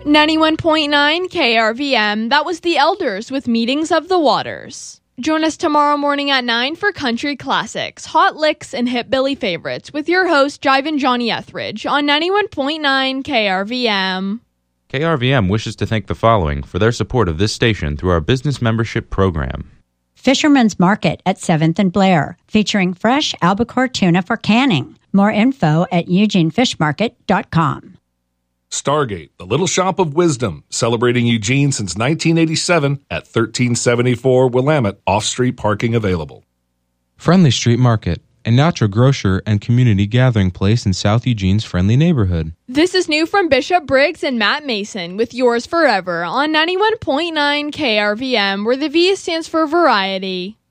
91.9 KRVM, that was the Elders with Meetings of the Waters. Join us tomorrow morning at 9 for Country Classics, Hot Licks, and Hip-Billy Favorites with your host, Jivin Johnny Etheridge, on 91.9 KRVM. KRVM wishes to thank the following for their support of this station through our business membership program. Fisherman's Market at 7th and Blair, featuring fresh albacore tuna for canning. More info at eugenefishmarket.com. Stargate, the Little Shop of Wisdom, celebrating Eugene since 1987 at 1374 Willamette, off-street parking available. Friendly Street Market, a natural grocer and community gathering place in South Eugene's friendly neighborhood. This is new from Bishop Briggs and Matt Mason with Yours Forever on 91.9 KRVM, where the V stands for variety.